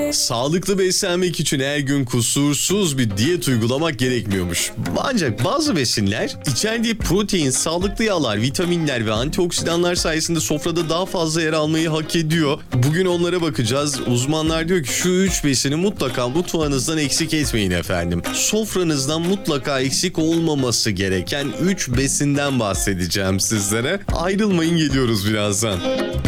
Sağlıklı beslenmek için her gün kusursuz bir diyet uygulamak gerekmiyormuş. Ancak bazı besinler içerdiği protein, sağlıklı yağlar, vitaminler ve antioksidanlar sayesinde sofrada daha fazla yer almayı hak ediyor. Bugün onlara bakacağız. Uzmanlar diyor ki şu 3 besini mutlaka mutfağınızdan eksik etmeyin efendim. Sofranızdan mutlaka eksik olmaması gereken 3 besinden bahsedeceğim sizlere. Ayrılmayın, geliyoruz birazdan.